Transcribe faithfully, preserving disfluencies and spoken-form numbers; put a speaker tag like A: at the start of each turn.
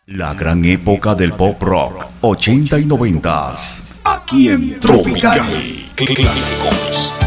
A: La gran época del pop rock, ochenta y noventas, aquí en Tropical Clásicos.